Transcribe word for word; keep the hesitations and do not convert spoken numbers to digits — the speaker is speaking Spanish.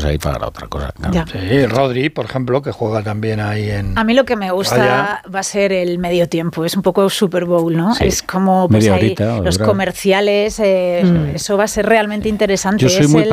ahí para otra cosa. Claro. Sí, Rodri, por ejemplo, que juega también ahí en... A mí lo que me gusta Vaya. va a ser el medio tiempo, es un poco Super Bowl, ¿no? Sí. Es como pues, ahí, los comerciales, eh, mm. eso va a ser realmente interesante. Yo soy es muy el,